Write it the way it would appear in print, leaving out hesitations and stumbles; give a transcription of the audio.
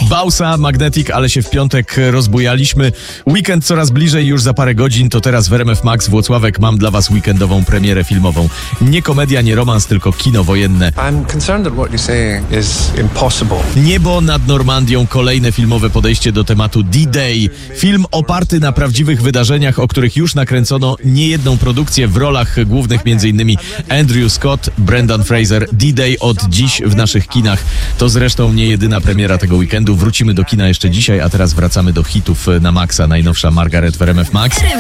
Bausa, Magnetic, ale się w piątek rozbujaliśmy. Weekend coraz bliżej, już za parę godzin, to teraz w RMF Max Włocławek mam dla was weekendową premierę filmową. Nie komedia, nie romans, tylko kino wojenne. I'm concerned that what you're saying is impossible. Niebo nad Normandią, kolejne filmowe podejście do tematu D-Day. Film oparty na prawdziwych wydarzeniach, o których już nakręcono niejedną produkcję, w rolach głównych m.in. Andrew Scott, Brendan Fraser. D-Day od dziś w naszych kinach. To zresztą nie jedyna premiera tego weekendu. Wrócimy do kina jeszcze dzisiaj, a teraz wracamy do hitów na maksa. Najnowsza Margaret w RMF Max.